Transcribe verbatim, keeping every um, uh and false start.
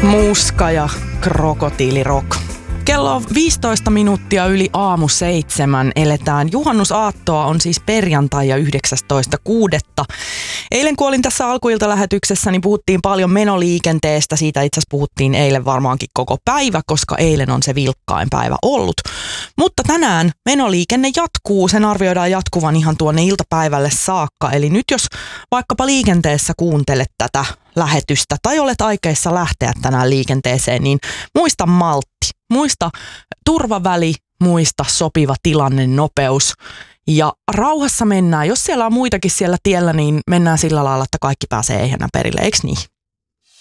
Muska ja krokotiilirock. Kello on viisitoista minuuttia yli aamu seitsemän. Eletään juhannusaattoa, on siis perjantai ja yhdeksästoista kuudetta. Eilen kun olin tässä alkuiltalähetyksessä, niin puhuttiin paljon menoliikenteestä. Siitä itse asiassa puhuttiin eilen varmaankin koko päivä, koska eilen on se vilkkain päivä ollut. Mutta tänään menoliikenne jatkuu. Sen arvioidaan jatkuvan ihan tuonne iltapäivälle saakka. Eli nyt jos vaikkapa liikenteessä kuuntelet tätä lähetystä tai olet aikeissa lähteä tänään liikenteeseen, niin muista maltti. Muista turvaväli, muista sopiva tilanne, nopeus ja rauhassa mennään. Jos siellä on muitakin siellä tiellä, niin mennään sillä lailla, että kaikki pääsee ehjänä perille, eikö niin?